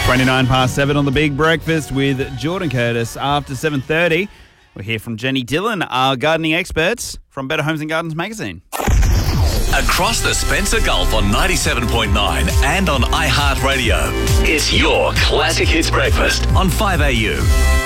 29 past 7 on the Big Breakfast with Jordan Curtis. After 7:30, we'll hear from Jenny Dillon, our gardening experts from Better Homes and Gardens magazine. Across the Spencer Gulf on 97.9 and on iHeartRadio, it's your Classic Hits Breakfast on 5AU.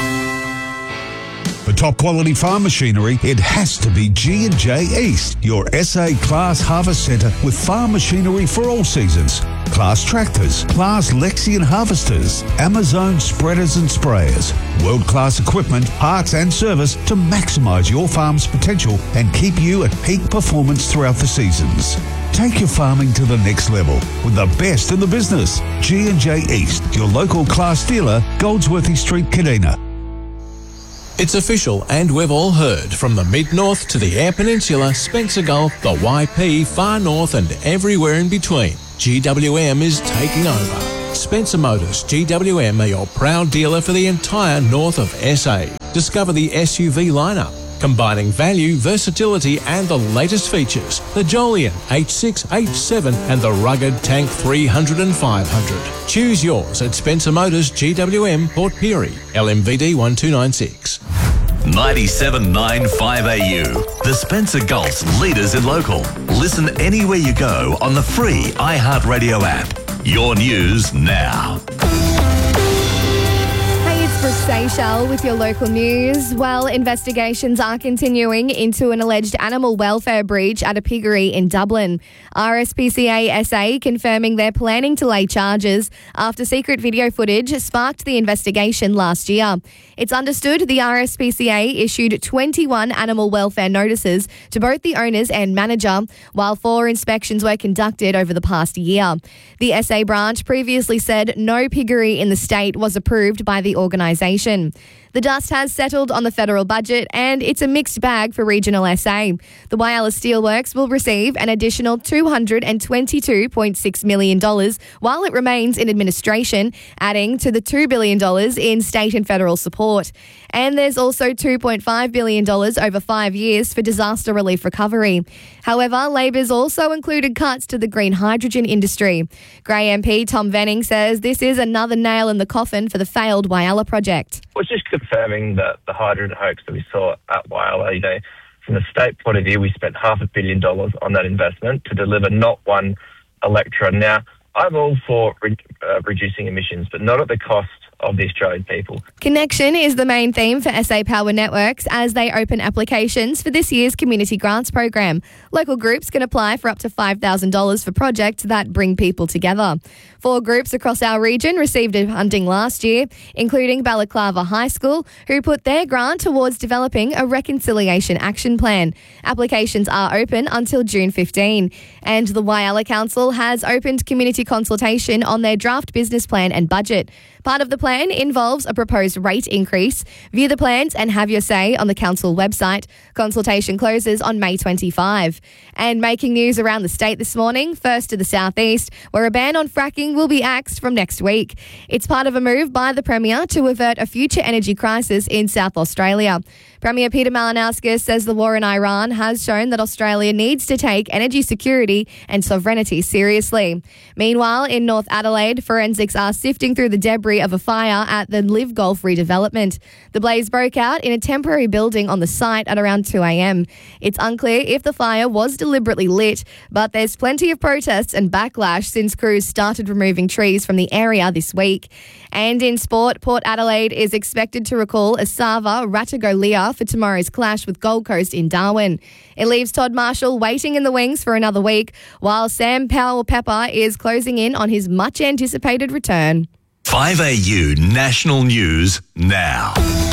For top quality farm machinery, it has to be G&J East, your SA Class Harvest Centre with farm machinery for all seasons. Class tractors, Class Lexion harvesters, Amazon spreaders and sprayers, world-class equipment, parts and service to maximise your farm's potential and keep you at peak performance throughout the seasons. Take your farming to the next level with the best in the business. G&J East, your local Class dealer, Goldsworthy Street, Kadina. It's official, and we've all heard, from the Mid-North to the Eyre Peninsula, Spencer Gulf, the YP, Far North and everywhere in between. GWM is taking over. Spencer Motors GWM are your proud dealer for the entire north of SA. Discover the SUV lineup, combining value, versatility and the latest features. The Jolion H6, H7 and the rugged Tank 300 and 500. Choose yours at Spencer Motors GWM, Port Pirie, LMVD 1296. 97.9 5AU, the Spencer Gulf's leaders in local. Listen anywhere you go on the free iHeartRadio app. Your news now. Seychelles with your local news. Well, investigations are continuing into an alleged animal welfare breach at a piggery in Dublin. RSPCA SA confirming they're planning to lay charges after secret video footage sparked the investigation last year. It's understood the RSPCA issued 21 animal welfare notices to both the owners and manager, while 4 inspections were conducted over the past year. The SA branch previously said no piggery in the state was approved by the organisation. The dust has settled on the federal budget and it's a mixed bag for regional SA. The Whyalla Steelworks will receive an additional $222.6 million while it remains in administration, adding to the $2 billion in state and federal support. And there's also $2.5 billion over 5 years for disaster relief recovery. However, Labor's also included cuts to the green hydrogen industry. Grey MP Tom Venning says this is another nail in the coffin for the failed Whyalla project. Well, it's just confirming that the hydrogen hoax that we saw at Whyalla, from the state point of view, we spent $500 million on that investment to deliver not one electron. Now, I'm all for reducing emissions, but not at the cost of the Australian people. Connection is the main theme for SA Power Networks as they open applications for this year's Community Grants Program. Local groups can apply for up to $5,000 for projects that bring people together. 4 groups across our region received funding last year, including Balaclava High School, who put their grant towards developing a reconciliation action plan. Applications are open until June 15, and the Whyalla Council has opened community consultation on their draft business plan and budget. Part of the plan involves a proposed rate increase. View the plans and have your say on the council website. Consultation closes on May 25. And making news around the state this morning, first to the southeast, where a ban on fracking will be axed from next week. It's part of a move by the Premier to avert a future energy crisis in South Australia. Premier Peter Malinauskas says the war in Iran has shown that Australia needs to take energy security and sovereignty seriously. Meanwhile, in North Adelaide, forensics are sifting through the debris of a fire at the Live Golf redevelopment. The blaze broke out in a temporary building on the site at around 2 a.m. It's unclear if the fire was deliberately lit, but there's plenty of protests and backlash since crews started removing trees from the area this week. And in sport, Port Adelaide is expected to recall Esava Ratugolea for tomorrow's clash with Gold Coast in Darwin. It leaves Todd Marshall waiting in the wings for another week, while Sam Powell-Pepper is closing in on his much-anticipated return. 5AU National News now.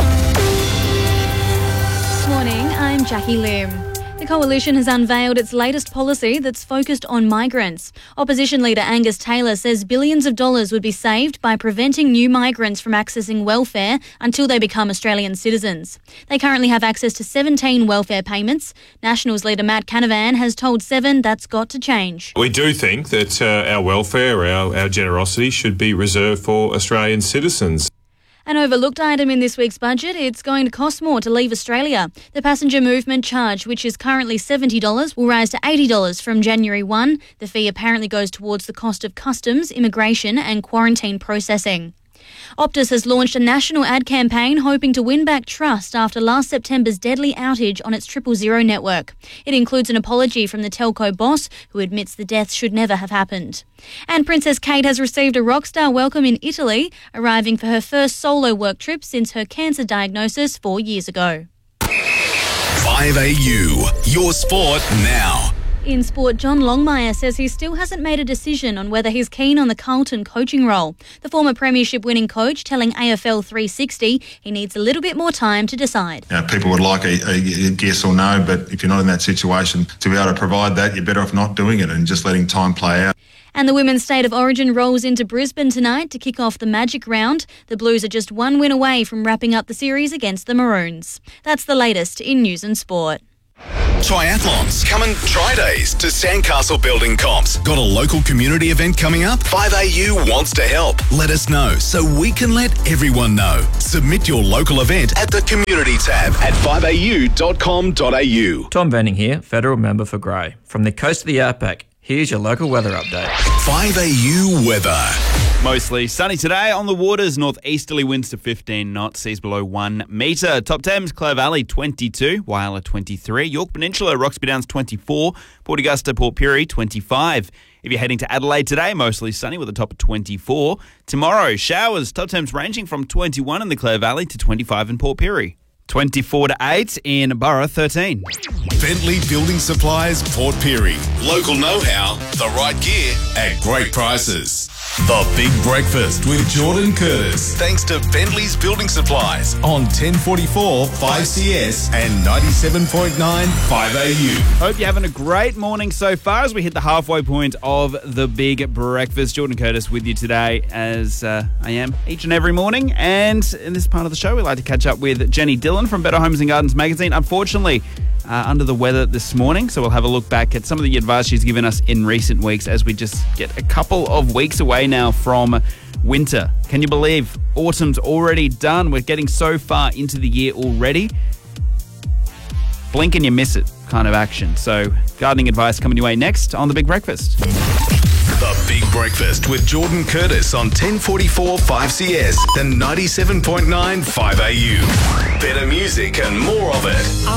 Morning, I'm Jackie Lim. The Coalition has unveiled its latest policy that's focused on migrants. Opposition leader Angus Taylor says billions of dollars would be saved by preventing new migrants from accessing welfare until they become Australian citizens. They currently have access to 17 welfare payments. Nationals leader Matt Canavan has told Seven that's got to change. We do think that our welfare, our generosity should be reserved for Australian citizens. An overlooked item in this week's budget, it's going to cost more to leave Australia. The passenger movement charge, which is currently $70, will rise to $80 from January 1. The fee apparently goes towards the cost of customs, immigration and quarantine processing. Optus has launched a national ad campaign hoping to win back trust after last September's deadly outage on its 000 network. It includes an apology from the telco boss, who admits the death should never have happened. And Princess Kate has received a rockstar welcome in Italy, arriving for her first solo work trip since her cancer diagnosis 4 years ago. 5AU, your sport now. In sport, John Longmire says he still hasn't made a decision on whether he's keen on the Carlton coaching role. The former premiership-winning coach telling AFL 360 he needs a little bit more time to decide. People would like a yes or no, but if you're not in that situation, to be able to provide that, you're better off not doing it and just letting time play out. And the Women's State of Origin rolls into Brisbane tonight to kick off the Magic Round. The Blues are just one win away from wrapping up the series against the Maroons. That's the latest in news and sport. Triathlons, coming try days to Sandcastle Building Comps. Got a local community event coming up? 5AU wants to help. Let us know so we can let everyone know. Submit your local event at the community tab at 5au.com.au. Tom Venning here, federal member for Grey. From the coast of the outback, here's your local weather update. 5AU weather. Mostly sunny today on the waters. Northeasterly winds to 15 knots, seas below 1 metre. Top Thames, Clare Valley 22, Whyalla 23, York Peninsula, Roxby Downs 24, Port Augusta, Port Pirie 25. If you're heading to Adelaide today, mostly sunny with a top of 24. Tomorrow, showers, Top Thames ranging from 21 in the Clare Valley to 25 in Port Pirie. 24 to 8 in Burra 13. Bentley Building Supplies, Port Pirie. Local know-how, the right gear at great prices. The Big Breakfast with Jordan Curtis. Thanks to Bentley's Building Supplies on 1044 5CS and 97.9 5AU. Hope you're having a great morning so far as we hit the halfway point of the Big Breakfast. Jordan Curtis with you today, as I am each and every morning. And in this part of the show, we like to catch up with Jenny Dillon from Better Homes and Gardens magazine. Unfortunately, under the weather this morning, so we'll have a look back at some of the advice she's given us in recent weeks as we just get a couple of weeks away now from winter. Can you believe autumn's already done? We're getting so far into the year already. Blink and you miss it kind of action. So gardening advice coming your way next on The Big Breakfast. The Big Breakfast with Jordan Curtis on 1044 5CS and 97.9 5AU. Better music and more of it.